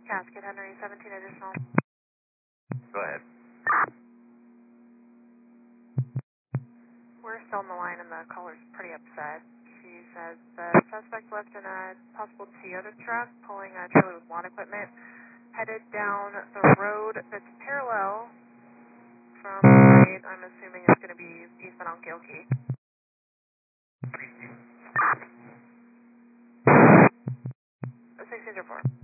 Casket Henry, 17 additional. Go ahead. We're still on the line and the caller's pretty upset. She says the suspect left in a possible Toyota truck pulling a trailer with lawn equipment, headed down the road that's parallel from right, I'm assuming it's going to be eastbound on Gilkey. 1604.